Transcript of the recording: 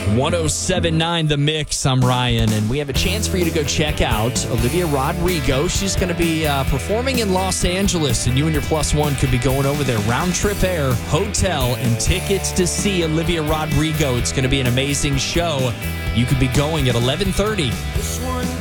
107.9 The Mix. I'm Ryan, and we have a chance for you to go check out Olivia Rodrigo. She's going to be performing in Los Angeles, and you and your plus one could be going over there. Round trip air, hotel, and tickets to see Olivia Rodrigo. It's going to be an amazing show. You could be going at 11:30.